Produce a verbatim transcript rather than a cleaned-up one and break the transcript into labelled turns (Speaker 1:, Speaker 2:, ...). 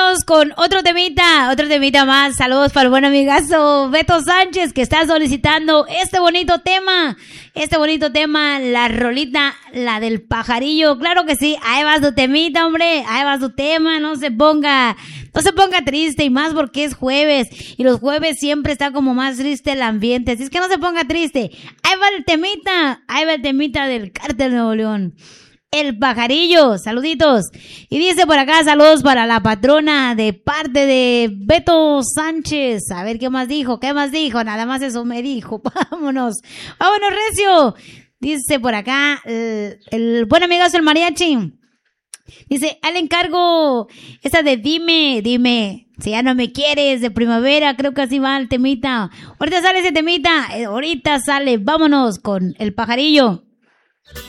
Speaker 1: vámonos con otro temita, otro temita más. Saludos para el buen amigazo Beto Sánchez, que está solicitando este bonito tema, este bonito tema, la rolita, la del pajarillo. Claro que sí, ahí va su temita, hombre, ahí va su tema, no se ponga, no se ponga triste, y más porque es jueves, y los jueves siempre está como más triste el ambiente, así es que no se ponga triste. Ahí va el temita, ahí va el temita del Cártel Nuevo León. El pajarillo, saluditos. Y dice por acá, saludos para la patrona de parte de Beto Sánchez. A ver qué más dijo, qué más dijo, nada más eso me dijo. Vámonos, vámonos recio. Dice por acá el, el buen amigazo el mariachi. Dice, al encargo esa de dime, dime, si ya no me quieres, de Primavera, creo que así va el temita. Ahorita sale ese temita, eh, ahorita sale, vámonos con el pajarillo.